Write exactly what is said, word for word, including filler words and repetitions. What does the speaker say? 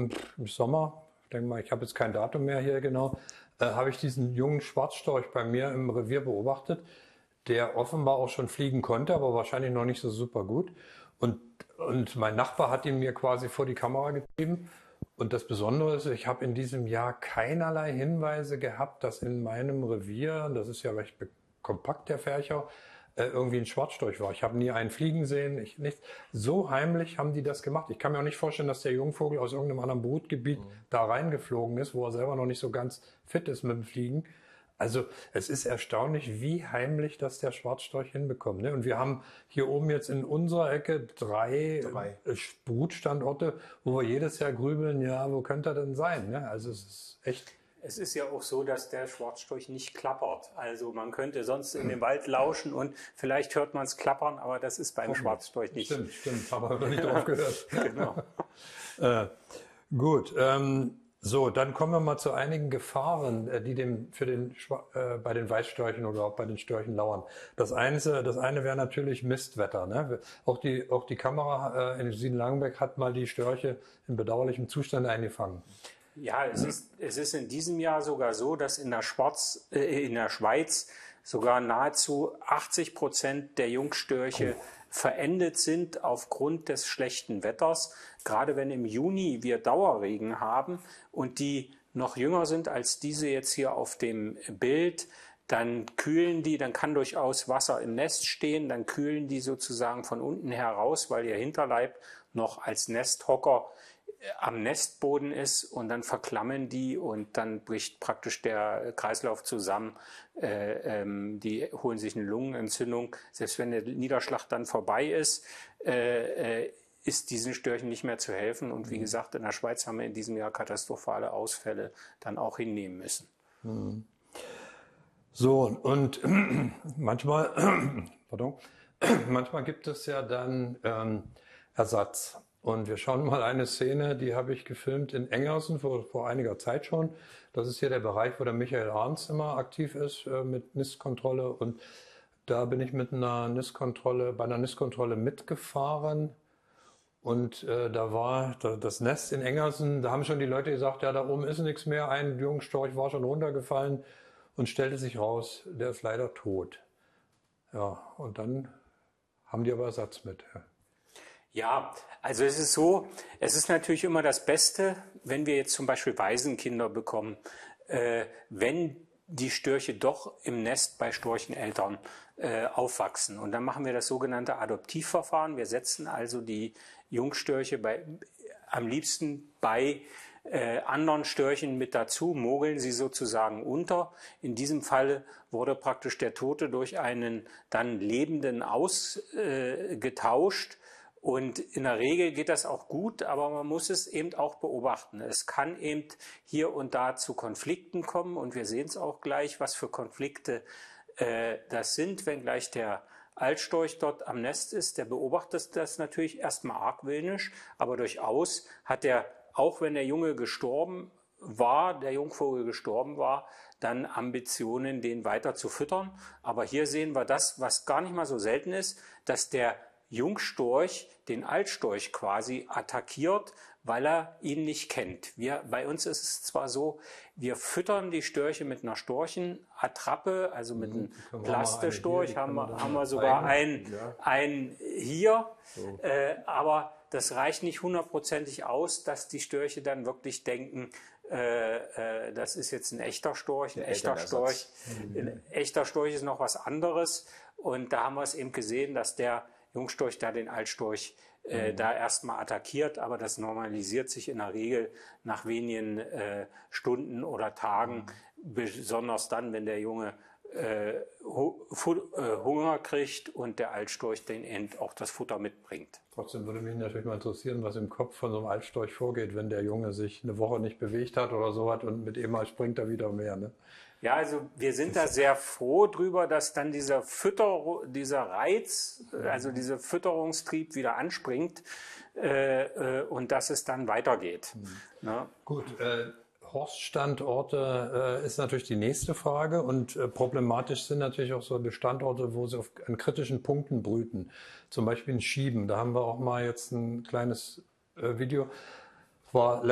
im, im Sommer, ich denke mal, ich habe jetzt kein Datum mehr hier genau, äh, habe ich diesen jungen Schwarzstorch bei mir im Revier beobachtet, der offenbar auch schon fliegen konnte, aber wahrscheinlich noch nicht so super gut. Und, und mein Nachbar hat ihn mir quasi vor die Kamera getrieben. Und das Besondere ist, ich habe in diesem Jahr keinerlei Hinweise gehabt, dass in meinem Revier, das ist ja recht kompakt, der Ferchau, äh, irgendwie ein Schwarzstorch war. Ich habe nie einen fliegen sehen, ich nichts. So heimlich haben die das gemacht. Ich kann mir auch nicht vorstellen, dass der Jungvogel aus irgendeinem anderen Brutgebiet mhm. da reingeflogen ist, wo er selber noch nicht so ganz fit ist mit dem Fliegen. Also es ist erstaunlich, wie heimlich das der Schwarzstorch hinbekommt. Ne? Und wir haben hier oben jetzt in unserer Ecke drei, drei. Brutstandorte, wo wir jedes Jahr grübeln, ja, wo könnte er denn sein? Ne? Also es ist echt... Es ist ja auch so, dass der Schwarzstorch nicht klappert. Also man könnte sonst in den Wald lauschen und vielleicht hört man es klappern, aber das ist beim oh, Schwarzstorch nicht. Stimmt, stimmt, haben wir noch nicht drauf gehört. Genau. äh, gut, ähm, so, dann kommen wir mal zu einigen Gefahren, die dem für den äh, bei den Weißstörchen oder auch bei den Störchen lauern. Das eine, das eine wäre natürlich Mistwetter. Ne? Auch die auch die Kamera äh, in Siebenlangenbeck hat mal die Störche in bedauerlichem Zustand eingefangen. Ja, es ist es ist in diesem Jahr sogar so, dass in der Schwarz äh, in der Schweiz sogar nahezu achtzig Prozent der Jungstörche oh. verendet sind aufgrund des schlechten Wetters. Gerade wenn im Juni wir Dauerregen haben und die noch jünger sind als diese jetzt hier auf dem Bild, dann kühlen die, dann kann durchaus Wasser im Nest stehen, dann kühlen die sozusagen von unten heraus, weil ihr Hinterleib noch als Nesthocker am Nestboden ist und dann verklammen die und dann bricht praktisch der Kreislauf zusammen. Äh, ähm, die holen sich eine Lungenentzündung. Selbst wenn der Niederschlag dann vorbei ist, äh, äh, ist diesen Störchen nicht mehr zu helfen. Und wie gesagt, in der Schweiz haben wir in diesem Jahr katastrophale Ausfälle dann auch hinnehmen müssen. Mhm. So, und manchmal, pardon, manchmal gibt es ja dann ähm, Ersatz. Und wir schauen mal eine Szene, die habe ich gefilmt in Engersen vor, vor einiger Zeit schon. Das ist hier der Bereich, wo der Michael Arns immer aktiv ist äh, mit Nistkontrolle. Und da bin ich mit einer Nistkontrolle, bei einer Nistkontrolle mitgefahren. Und äh, da war da, das Nest in Engersen, da haben schon die Leute gesagt, ja, da oben ist nichts mehr. Ein Jungstorch war schon runtergefallen und stellte sich raus, der ist leider tot. Ja, und dann haben die aber Ersatz mit. Ja. Ja, also es ist so, es ist natürlich immer das Beste, wenn wir jetzt zum Beispiel Waisenkinder bekommen, äh, wenn die Störche doch im Nest bei Storcheneltern äh, aufwachsen. Und dann machen wir das sogenannte Adoptivverfahren. Wir setzen also die Jungstörche bei, am liebsten bei äh, anderen Störchen mit dazu, mogeln sie sozusagen unter. In diesem Fall wurde praktisch der Tote durch einen dann Lebenden ausgetauscht. Äh, Und in der Regel geht das auch gut, aber man muss es eben auch beobachten. Es kann eben hier und da zu Konflikten kommen und wir sehen es auch gleich, was für Konflikte äh, das sind, wenn gleich der Altstorch dort am Nest ist. Der beobachtet das natürlich erstmal argwöhnisch, aber durchaus hat er, auch wenn der Junge gestorben war, der Jungvogel gestorben war, dann Ambitionen, den weiter zu füttern. Aber hier sehen wir das, was gar nicht mal so selten ist, dass der Jungstorch den Altstorch quasi attackiert, weil er ihn nicht kennt. Wir, bei uns ist es zwar so, wir füttern die Störche mit einer Storchenattrappe, also mit einem Plastestorch, haben wir, haben wir sogar einen, ja. einen hier, so. äh, aber das reicht nicht hundertprozentig aus, dass die Störche dann wirklich denken, äh, äh, das ist jetzt ein echter Storch, ein Der echter Storch. Mhm. Ein echter Storch ist noch was anderes und da haben wir es eben gesehen, dass der Jungstorch da den Altstorch äh, mhm. da erstmal attackiert, aber das normalisiert sich in der Regel nach wenigen äh, Stunden oder Tagen, mhm. besonders dann, wenn der Junge äh, hu äh, Hunger kriegt und der Altstorch den eben auch das Futter mitbringt. Trotzdem würde mich natürlich mal interessieren, was im Kopf von so einem Altstorch vorgeht, wenn der Junge sich eine Woche nicht bewegt hat oder so hat und mit ihm springt er wieder mehr, ne? Ja, also wir sind da sehr froh drüber, dass dann dieser Fütter, dieser Reiz, also dieser Fütterungstrieb wieder anspringt äh, äh, und dass es dann weitergeht. Mhm. Ja. Gut, äh, Horststandorte äh, ist natürlich die nächste Frage und äh, problematisch sind natürlich auch so Standorte, wo sie auf, an kritischen Punkten brüten. Zum Beispiel in Schieben, da haben wir auch mal jetzt ein kleines äh, Video. War